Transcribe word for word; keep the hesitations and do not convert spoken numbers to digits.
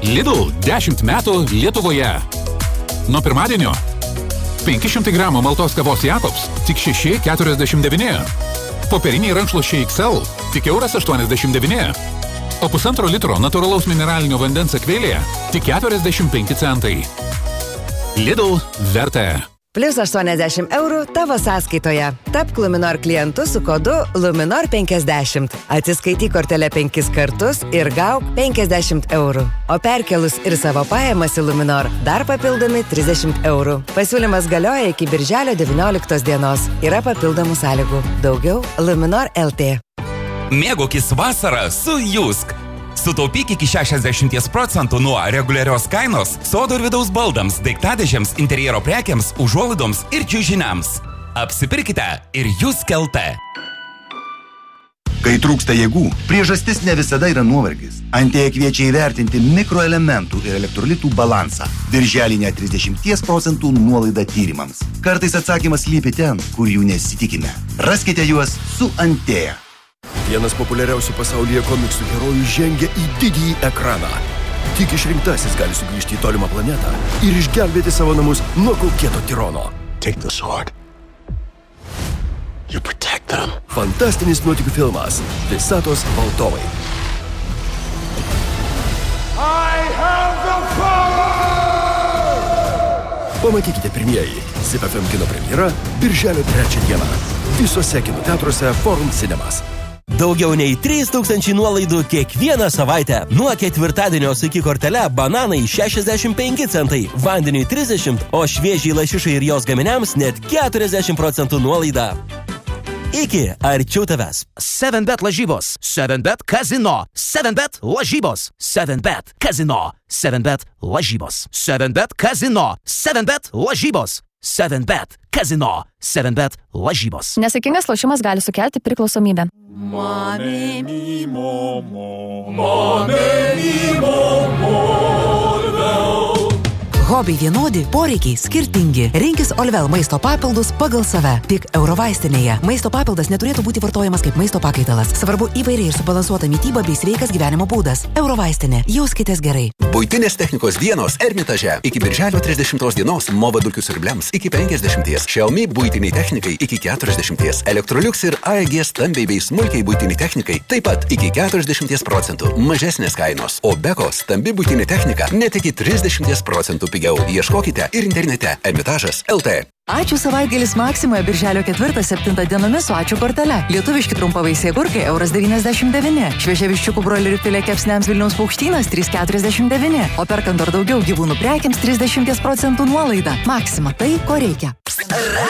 Lidl dešimt metų Lietuvoje. Nuo pirmadienio penki šimtai gramų maltos kavos Jakobs tik šeši keturiasdešimt devyni. Popieriniai rankšluosčiai X L tik euras aštuoniasdešimt devyni. O pusantro litro natūralaus mineralinio vandens akvėlė tik keturiasdešimt penki centai. Lidl verta. Plius aštuoniasdešimt eurų tavo sąskaitoje. Tapk Luminor klientu su kodu Luminor penkiasdešimt. Atsiskaityk kortelę penkis kartus ir gauk penkiasdešimt eurų. O perkelus ir savo pajamas į Luminor dar papildomi trisdešimt eurų. Pasiūlymas galioja iki birželio devynioliktos dienos. Yra papildomų sąlygų. Daugiau Luminor L T. Mėgaukis vasarą su Jusk. Sutaupyk iki šešiasdešimt procentų nuo reguliarios kainos sodo ir vidaus baldams, daiktadėžėms, interjero prekiams, užuolaidoms ir čiužiniams. Apsipirkite ir Jusk L T. Kai trūksta jėgų, priežastis ne visada yra nuovargis. Antėja kviečia įvertinti mikroelementų ir elektrolitų balansą. Birželį net trisdešimt procentų nuolaida tyrimams. Kartais atsakymas slypi ten, kur jų nesitikime. Raskite juos su Antėja. Vienas populiariausių pasaulyje komiksų herojų žengia į didįjį ekraną. Tik išrinktasis gali sugrįžti į tolimą planetą ir išgelbėti savo namus nuo kaukėto tirono. Take the sword. You protect them. Fantastinis nuotykių filmas Visatos valdovai. I have the power! Pamatykite pirmieji. Zip F M kino premjera birželio trečią dieną. Visuose kino teatruose Forum Cinemas. Daugiau nei trys tūkstančiai nuolaidų kiekvieną savaitę. Nuo ketvirtadienio su iki kortele bananai šešiasdešimt penki centai, vandeniui trisdešimt, o šviežiai lašišai ir jos gaminiams net keturiasdešimt procentų nuolaida. Iki arčiau tavęs. seven bet lažybos, seven bet kazino, seven bet lažybos, seven bet kazino, seven bet lažybos, seven bet kazino, seven bet lažybos. seven bet kazino, seven bet lažybos. Nesaikingas lošimas gali sukelti priklausomybę. Mame mi momo, mame mi momo, Hobiai vienodi, poreikiai skirtingi. Rinkis Olvel maisto papildus pagal save. Tik Eurovaistinėje. Maisto papildas neturėtų būti vartojamas kaip maisto pakaitalas. Svarbu įvairiai ir subalansuota mityba bei sveikas gyvenimo būdas. Eurovaistinė. Jauskitės gerai. Buitinės technikos dienos Ermitaže. Iki birželio trisdešimtos dienos Mova dulkių siurbliams iki penkiasdešimties. Xiaomi buitiniai technikai iki keturiasdešimties. Electrolux ir A E G stambiai bei smulkiai buitiniai technikai taip pat iki keturiasdešimties procentų. Mažesnės kainos. O Beko stambi buitinė technika net iki trisdešimties procentų pigiau. Ieškokite ir internete Ermitažas L T. Ačiū savaitgalis Maksimoje birželio ketvirtą septintą dienomis su ačiū kortele. Lietuviški trumpavaisiai agurkai euras devyniasdešimt devyni. Šviežia viščiukų broilerių filė kepsniams Vilniaus Paukštynas trys keturiasdešimt devyni. O perkant dar daugiau gyvūnų prekiams trisdešimt procentų nuolaida. Maksima tai, ko reikia.